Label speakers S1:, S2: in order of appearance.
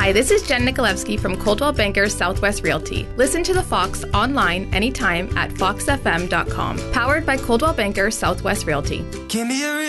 S1: Hi, this is Jen Nikolewski from Coldwell Banker Southwest Realty. Listen to The Fox online anytime at foxfm.com. Powered by Coldwell Banker Southwest Realty.
S2: Give me a